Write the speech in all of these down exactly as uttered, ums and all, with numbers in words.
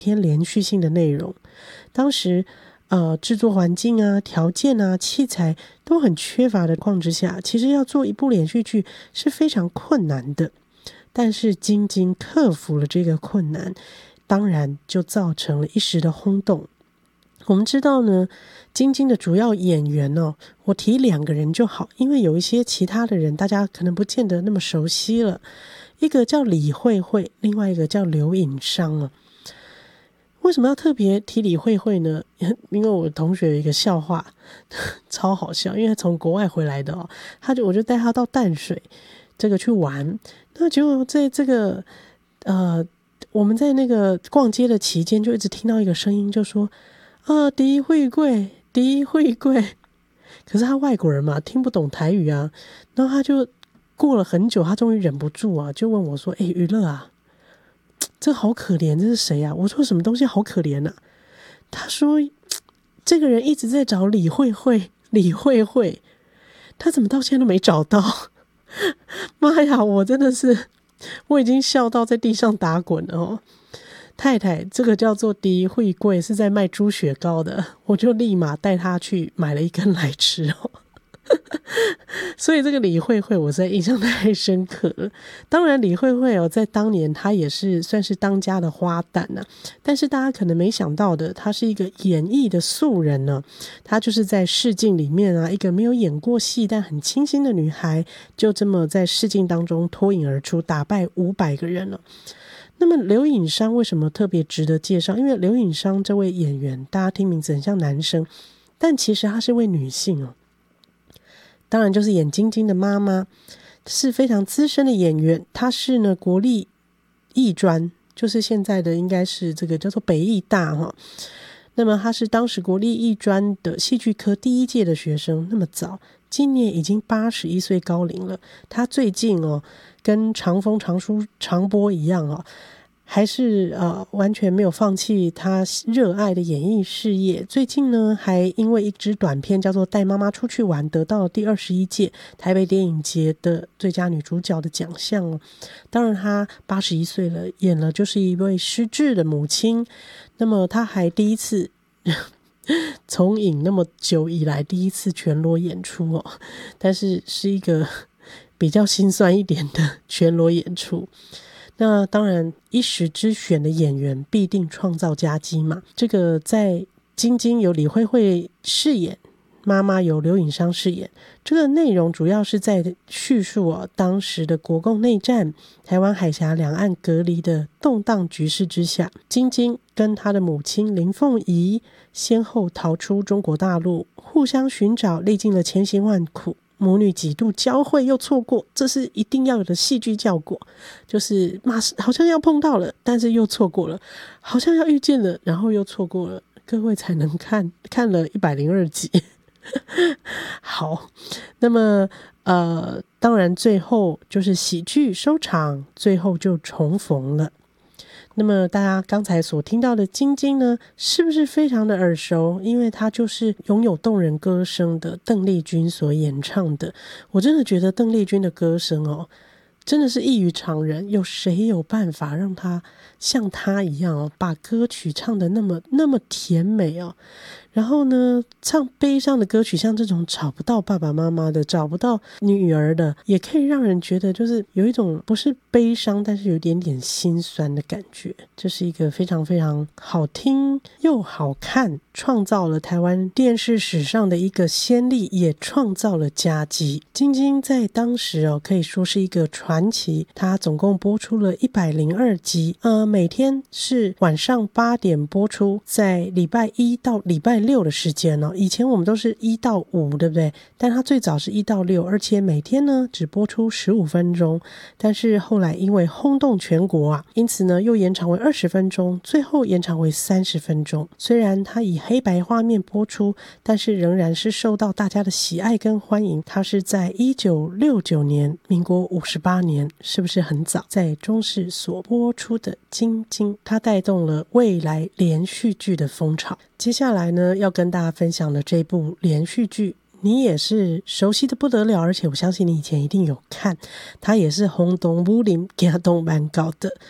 天连续性的内容。当时呃，制作环境啊、条件啊、器材都很缺乏的情况之下，其实要做一部连续剧是非常困难的。但是晶晶克服了这个困难，当然就造成了一时的轰动。我们知道呢，晶晶的主要演员哦，我提两个人就好，因为有一些其他的人大家可能不见得那么熟悉了。一个叫李慧慧，另外一个叫刘颖商啊。为什么要特别提李慧慧呢？因为我同学有一个笑话超好笑，因为他从国外回来的哦，他就我就带他到淡水这个去玩，那结果在这个呃我们在那个逛街的期间，就一直听到一个声音，就说啊狄慧贵狄慧贵，可是他外国人嘛，听不懂台语啊，然后他就过了很久，他终于忍不住啊，就问我说：“哎，娱乐啊。”这好可怜，这是谁啊？我说什么东西好可怜啊？他说这个人一直在找李慧慧，李慧慧，他怎么到现在都没找到？妈呀，我真的是我已经笑到在地上打滚了哦。太太，这个叫做狄慧贵，是在卖猪血糕的，我就立马带他去买了一根来吃哦。所以这个李慧慧我实在印象太深刻了。当然李慧慧哦，在当年她也是算是当家的花旦啊，但是大家可能没想到的，她是一个演艺的素人呢。她就是在试镜里面啊，一个没有演过戏但很清新的女孩，就这么在试镜当中脱颖而出，打败五百个人了。那么刘颖商为什么特别值得介绍？因为刘颖商这位演员，大家听名字很像男生，但其实她是位女性哦。当然就是演晶晶的妈妈，是非常资深的演员。她是呢国立艺专，就是现在的应该是这个叫做北艺大哈。那么她是当时国立艺专的戏剧科第一届的学生，那么早，今年已经八十一岁高龄了。她最近哦，跟长风长书长波一样哦。还是呃完全没有放弃他热爱的演艺事业。最近呢，还因为一支短片叫做《带妈妈出去玩》，得到了第二十一届台北电影节的最佳女主角的奖项哦。当然，她八十一岁了，演了就是一位失智的母亲。那么，她还第一次从影那么久以来第一次全裸演出哦，但是是一个比较心酸一点的全裸演出。那当然一时之选的演员必定创造佳绩嘛，这个在晶晶由李慧慧饰演，妈妈由刘颖商饰演。这个内容主要是在叙述、哦、当时的国共内战，台湾海峡两岸隔离的动荡局势之下，晶晶跟她的母亲林凤仪先后逃出中国大陆，互相寻找，历尽了千辛万苦，母女几度交汇又错过，这是一定要有的戏剧效果，就是马上好像要碰到了，但是又错过了，好像要遇见了，然后又错过了，各位才能看看了一百零二集。好，那么呃，当然最后就是喜剧收场，最后就重逢了。那么大家刚才所听到的晶晶呢，是不是非常的耳熟？因为她就是拥有动人歌声的邓丽君所演唱的。我真的觉得邓丽君的歌声哦，真的是异于常人，有谁有办法让她像她一样哦，把歌曲唱得那么那么甜美哦？然后呢，唱悲伤的歌曲，像这种找不到爸爸妈妈的，找不到女儿的，也可以让人觉得就是有一种不是悲伤，但是有一点点心酸的感觉。这是一个非常非常好听又好看，创造了台湾电视史上的一个先例，也创造了佳绩。晶晶在当时哦，可以说是一个传奇。她总共播出了一百零二集，呃，每天是晚上八点播出，在礼拜一到礼拜六的时间哦。以前我们都是一到五，对不对？但它最早是一到六，而且每天呢只播出十五分钟。但是后来因为轰动全国啊，因此呢又延长为二十分钟，最后延长为三十分钟。虽然它以黑白画面播出，但是仍然是受到大家的喜爱跟欢迎。它是在一九六九年，民国五十八年，是不是很早？在中视所播出的晶晶，它带动了未来连续剧的风潮。接下来呢，要跟大家分享的这部连续剧，你也是熟悉的不得了，而且我相信你以前一定有看，它也是轰动武林给它动蛮高的。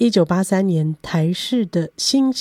一九八三年台视的新